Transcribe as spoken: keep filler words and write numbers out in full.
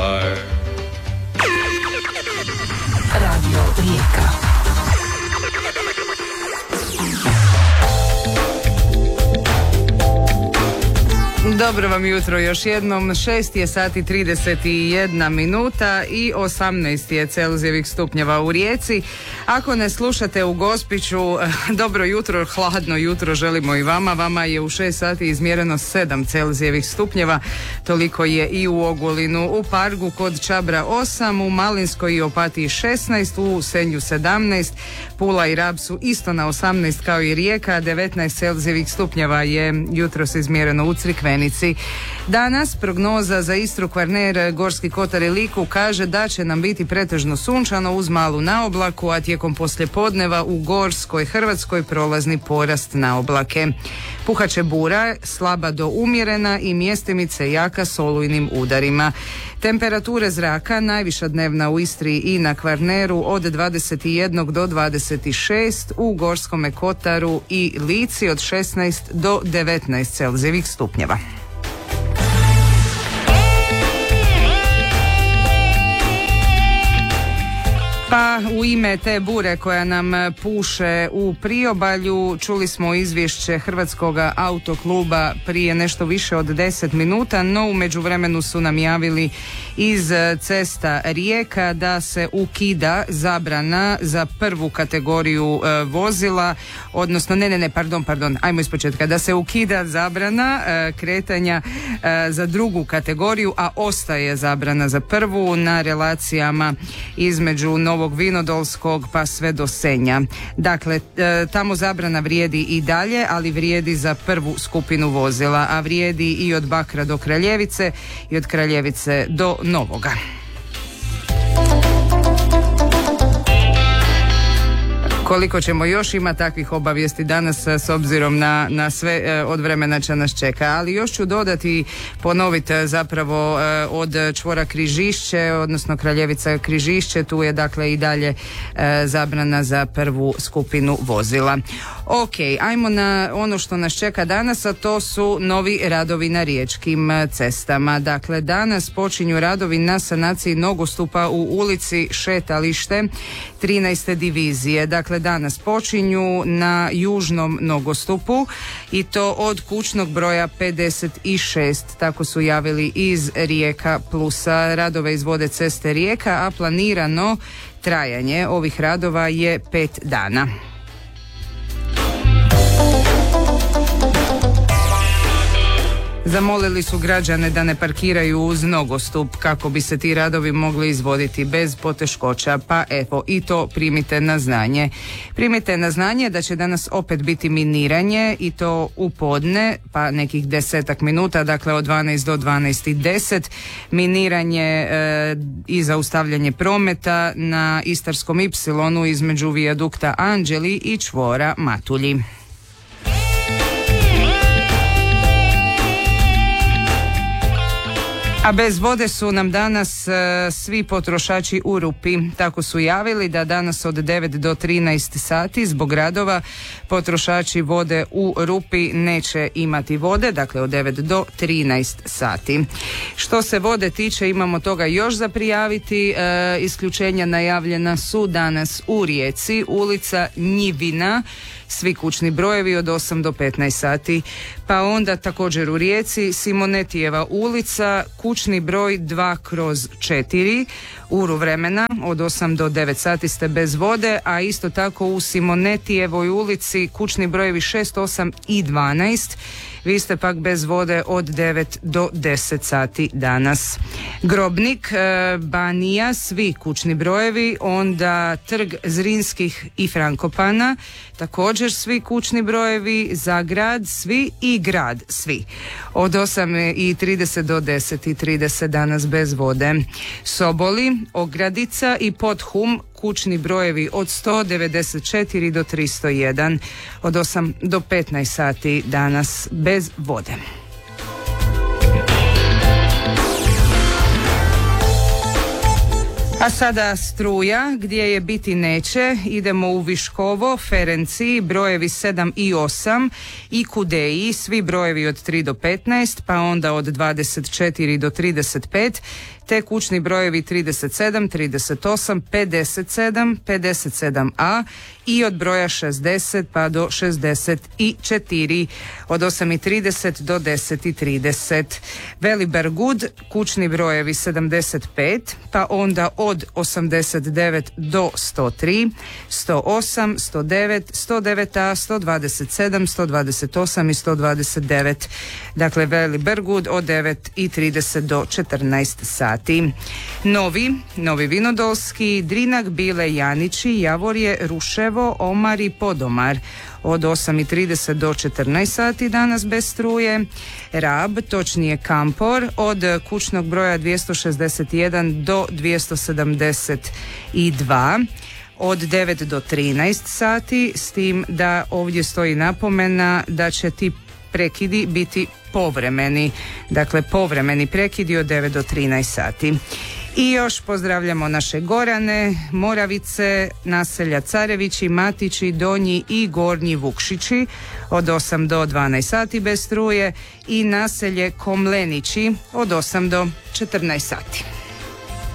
fire. Radio Rijeka. Dobro vam jutro još jednom, šest je sati trideset jedna minuta i osamnaest je Celzijevih stupnjeva u Rijeci. Ako ne slušate u Gospiću, dobro jutro, hladno jutro želimo i vama. Vama je u šest sati izmjereno sedam Celzijevih stupnjeva, toliko je i u Ogulinu, u Pargu kod Čabra osam, u Malinskoj i Opatiji šesnaest, u Senju sedamnaest, Pula i Rab su isto na osamnaest kao i Rijeka, devetnaest Celzijevih stupnjeva je jutros izmjereno u Crikvenici. Danas prognoza za Istru, Kvarner, Gorski kotar i Liku kaže da će nam biti pretežno sunčano uz malu naoblaku, a tijekom poslijepodneva u Gorskoj Hrvatskoj prolazni porast naoblake. Puhaće bura, slaba do umjerena i mjestimice jaka s olujnim udarima. Temperature zraka najviša dnevna u Istri i na Kvarneru od dvadeset jedan do dvadeset šest, u Gorskome kotaru i Lici od šesnaest do devetnaest Celzijevih stupnjeva. Pa u ime te bure koja nam puše u priobalju čuli smo izvješće Hrvatskog autokluba prije nešto više od deset minuta, no u međuvremenu su nam javili iz cesta Rijeka da se ukida zabrana za prvu kategoriju e, vozila, odnosno ne, ne, ne, pardon, pardon, ajmo iz početka, da se ukida zabrana e, kretanja e, za drugu kategoriju, a ostaje zabrana za prvu na relacijama između Novog Vinodolskog pa sve do Senja. Dakle, e, tamo zabrana vrijedi i dalje, ali vrijedi za prvu skupinu vozila, a vrijedi i od Bakra do Kraljevice i od Kraljevice do Novoga. Koliko ćemo još ima takvih obavijesti danas s obzirom na, na sve od vremena će nas čeka, ali još ću dodati, ponoviti zapravo od čvora Križišće, odnosno Kraljevica Križišće, tu je dakle i dalje zabrana za prvu skupinu vozila. Ok, ajmo na ono što nas čeka danas, a to su novi radovi na riječkim cestama. Dakle, danas počinju radovi na sanaciji nogostupa u ulici Šetalište trinaeste divizije. Dakle, danas počinju na južnom nogostupu i to od kućnog broja pedeset šest, tako su javili iz Rijeka Plusa. Radove izvode Ceste Rijeka, a planirano trajanje ovih radova je pet dana. Zamolili su građane da ne parkiraju uz nogostup kako bi se ti radovi mogli izvoditi bez poteškoća, pa evo i to primite na znanje. Primite na znanje da će danas opet biti miniranje i to u podne, pa nekih desetak minuta, dakle od dvanaest do dvanaest i deset, miniranje e, i zaustavljanje prometa na Istarskom ipsilonu između vijadukta Anđeli i čvora Matulji. A bez vode su nam danas uh, svi potrošači u Rupi. Tako su javili da danas od devet do trinaest sati zbog radova potrošači vode u Rupi neće imati vode, dakle od devet do trinaest sati. Što se vode tiče, imamo toga još za prijaviti. Uh, isključenja najavljena su danas u Rijeci, ulica Njivina, svi kućni brojevi od osam do petnaest sati, pa onda također u Rijeci Simonetijeva ulica, kućni broj dva kroz četiri, uru vremena od osam do devet sati ste bez vode, a isto tako u Simonetijevoj ulici kućni brojevi šest, osam i dvanaest, vi ste pak bez vode od devet do deset sati danas. Grobnik, Banija, svi kućni brojevi, onda Trg Zrinskih i Frankopana, također svi kućni brojevi, za grad svi i grad svi. Od osam i trideset do deset i trideset danas bez vode. Soboli, Ogradica i Podhum, kućni brojevi od sto devedeset četiri do tristo jedan, od osam do petnaest sati danas bez vode. A sada struja, gdje je biti neće, idemo u Viškovo, Ferenci, brojevi sedam i osam, i Kudeji, svi brojevi od tri do petnaest, pa onda od dvadeset četiri do trideset pet, te kućni brojevi trideset sedam, trideset osam, pedeset sedam, pedeset sedam a i od broja šezdeset pa do šezdeset četiri, od osam i trideset do deset i trideset. Velibergud, kućni brojevi sedamdeset pet, pa onda od osamdeset devet do sto tri, sto osam, sto devet, sto devet a, sto dvadeset sedam, sto dvadeset osam i sto dvadeset devet. Dakle, Velibergud od devet i trideset do četrnaest sati. Novi, Novi Vinodolski, Drinak, Bile, Janići, Javorje, Ruševo, Omar i Podomar od osam i trideset do četrnaest sati danas bez struje. Rab, točnije Kampor, od kućnog broja dvjesto šezdeset jedan do dvjesto sedamdeset dva od devet do trinaest sati, s tim da ovdje stoji napomena da će ti prekidi biti povremeni, dakle povremeni prekidi od devet do trinaest sati. I još pozdravljamo naše Gorane, Moravice, naselja Carevići, Matići, Donji i Gornji Vukšići od osam do dvanaest sati bez struje i naselje Komlenići od osam do četrnaest sati.